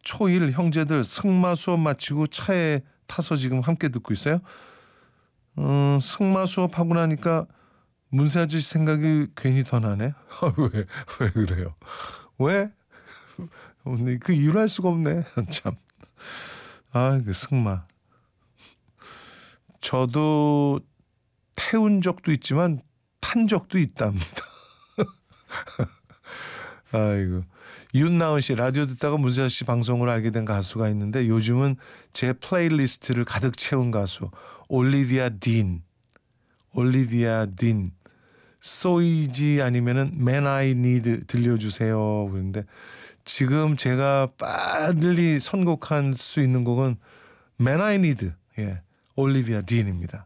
초1 형제들 승마 수업 마치고 차에 타서 지금 함께 듣고 있어요. 승마 수업 하고 나니까 문세 아저씨 생각이 괜히 더 나네. 왜 그래요? 왜? 그 이유를 알 수가 없네. 참. 그 승마. 저도 태운 적도 있지만 탄 적도 있답니다. 아이고. 윤나은 씨, 라디오 듣다가 문세 아저씨 방송을 알게 된 가수가 있는데 요즘은 제 플레이리스트를 가득 채운 가수 올리비아 딘. 소이지 아니면은 Man I Need 들려주세요. 그런데 지금 제가 빨리 선곡할 수 있는 곡은 Man I Need, 올리비아 딘입니다.